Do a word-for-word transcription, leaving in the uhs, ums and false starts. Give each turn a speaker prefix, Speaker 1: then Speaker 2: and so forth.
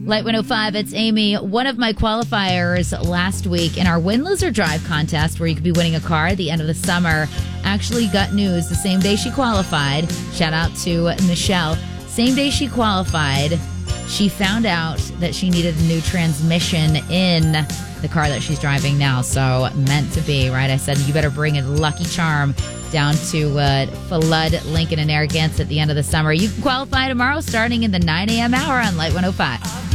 Speaker 1: Light one oh five, it's Amy. One of my qualifiers last week in our Win, Lose, or Drive contest, where you could be winning a car at the end of the summer, actually got news the same day she qualified. Shout out to Michelle. Same day she qualified, she found out that she needed a new transmission in the car that she's driving now. So meant to be, right? I said, you better bring a Lucky Charm down to uh, Flood, Lincoln, and Narragansett at the end of the summer. You can qualify tomorrow starting in the nine a.m. hour on Light one oh five.